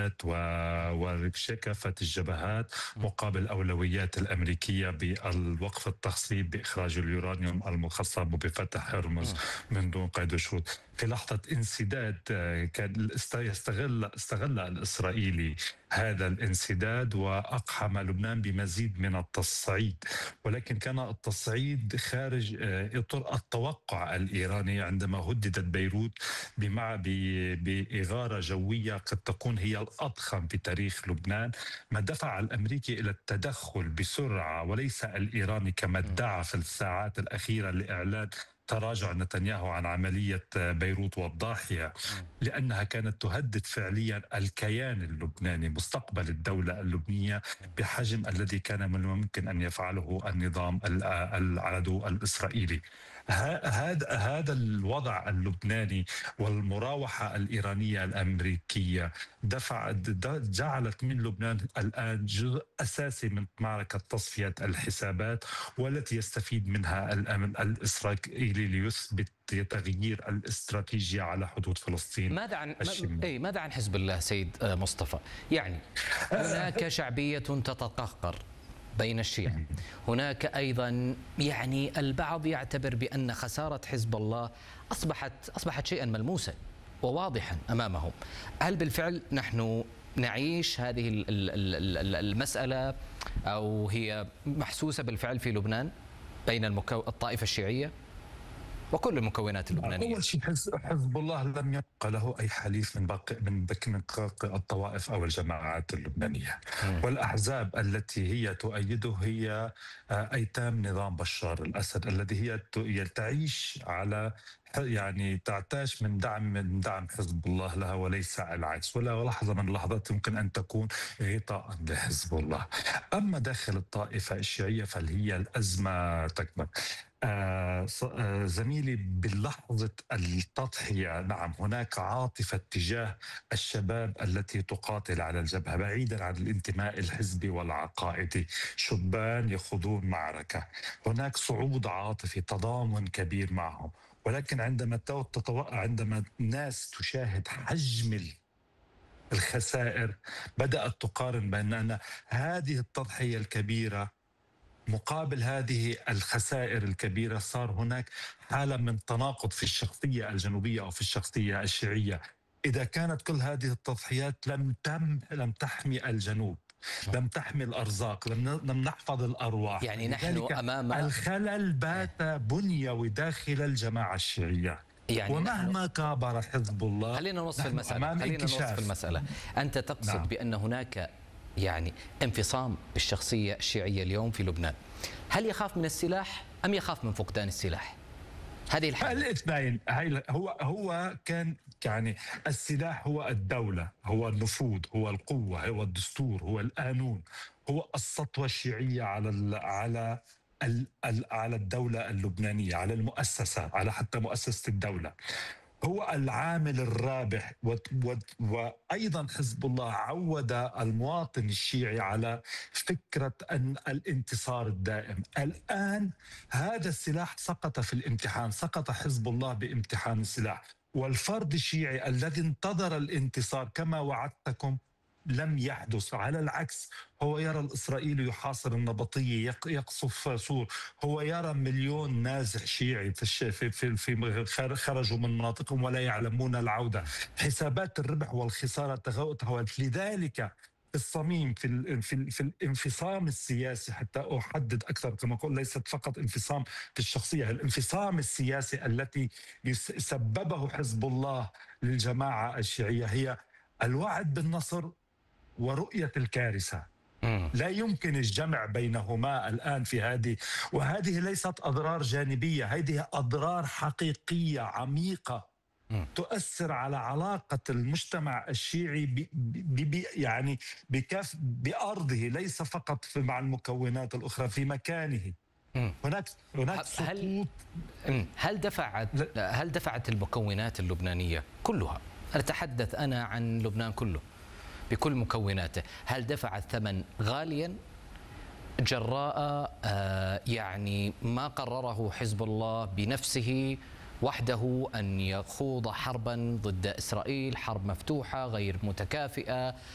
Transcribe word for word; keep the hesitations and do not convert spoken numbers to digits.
الجبهات وكافة الجبهات مقابل أولويات الأمريكية بالوقف التخصيبي بإخراج اليورانيوم المخصب وبفتح هرمز من دون قيد وشروط. في لحظة انسداد كان يستغل استغل الإسرائيلي هذا الانسداد وأقحم لبنان بمزيد من التصعيد، ولكن كان التصعيد خارج إطار التوقع الإيراني عندما هددت بيروت بمع بإغارة جوية قد تكون هي الأضخم في تاريخ لبنان، ما دفع الأمريكي إلى التدخل بسرعة وليس الإيراني كما ادعى في الساعات الأخيرة لإعلان تراجع نتنياهو عن عملية بيروت والضاحية، لأنها كانت تهدد فعليا الكيان اللبناني، مستقبل الدولة اللبنانية بحجم الذي كان من الممكن أن يفعله النظام العدو الإسرائيلي. هذا هذا الوضع اللبناني والمراوحة الإيرانية الأمريكية دفع جعلت من لبنان الآن جزء أساسي من معركة تصفية الحسابات، والتي يستفيد منها الأمن الإسرائيلي ليثبت تغيير الاستراتيجية على حدود فلسطين. ماذا عن اي ماذا عن حزب الله سيد مصطفى؟ يعني هناك شعبية تتقهقر بين الشيعة، هناك أيضا يعني البعض يعتبر بأن خسارة حزب الله أصبحت أصبحت شيئا ملموسا وواضحا أمامهم. هل بالفعل نحن نعيش هذه المسألة أو هي محسوسة بالفعل في لبنان بين المكو... الطائفة الشيعية وكل المكونات اللبنانية؟ أول شيء حزب الله لم يبقى له أي حليف من باقي من باقي الطوائف أو الجماعات اللبنانية، م. والأحزاب التي هي تؤيده هي أيتام نظام بشار الأسد الذي هي تعيش على يعني تعتاش من دعم من دعم حزب الله لها وليس العكس، ولا لحظة من اللحظات يمكن أن تكون غطاء لحزب الله. أما داخل الطائفة الشيعية فهي الأزمة تكبر. آه زميلي، بلحظة التضحية نعم هناك عاطفة تجاه الشباب التي تقاتل على الجبهة بعيدا عن الانتماء الحزبي والعقائدي، شبان يخوضون معركة، هناك صعود عاطفي تضامن كبير معهم، ولكن عندما تتوقع عندما الناس تشاهد حجم الخسائر بدأت تقارن بين أن هذه التضحية الكبيرة مقابل هذه الخسائر الكبيرة صار هناك حالة من تناقض في الشخصية الجنوبية أو في الشخصية الشيعية. إذا كانت كل هذه التضحيات لم تم لم تحمي الجنوب، لم تحمي الأرزاق، لم لم نحفظ الأرواح، يعني نحن أمام الخلل بات بنيوي داخل الجماعة الشيعية. يعني ومهما كابر حزب الله خلينا نوصف المسألة خلينا نوصف المسألة أنت تقصد نعم. بأن هناك يعني انفصام بالشخصية الشيعية اليوم في لبنان، هل يخاف من السلاح أم يخاف من فقدان السلاح؟ هذه الحالة الاثنين. هو هو كان يعني السلاح هو الدولة، هو النفوذ، هو القوة، هو الدستور، هو القانون، هو السطوة الشيعية على على على الدولة اللبنانية، على المؤسسة، على حتى مؤسسة الدولة، هو العامل الرابح. وأيضا حزب الله عود المواطن الشيعي على فكرة أن الانتصار الدائم. الآن هذا السلاح سقط في الامتحان، سقط حزب الله بامتحان السلاح، والفرد الشيعي الذي انتظر الانتصار كما وعدتكم لم يحدث. على العكس، هو يرى الإسرائيلي يحاصر النبطية، يقصف سور، هو يرى مليون نازح شيعي في في في خرجوا من مناطقهم ولا يعلمون العودة، حسابات الربح والخسارة تغوت. لذلك في الصميم في في في الانفصام السياسي، حتى أحدد أكثر كما قلت، ليست فقط انفصام في الشخصية، الانفصام السياسي التي سببه حزب الله للجماعة الشيعية هي الوعد بالنصر ورؤية الكارثة. لا يمكن الجمع بينهما الآن في هذه، وهذه ليست أضرار جانبية، هذه أضرار حقيقية عميقة تؤثر على علاقة المجتمع الشيعي ب ب يعني بكاف بأرضه، ليس فقط في مع المكونات الأخرى في مكانه. هناك هناك هل هل دفعت هل دفعت المكونات اللبنانية كلها، أتحدث أنا عن لبنان كله بكل مكوناته، هل دفع الثمن غاليا جراء يعني ما قرره حزب الله بنفسه وحده أن يخوض حربا ضد إسرائيل، حرب مفتوحة غير متكافئة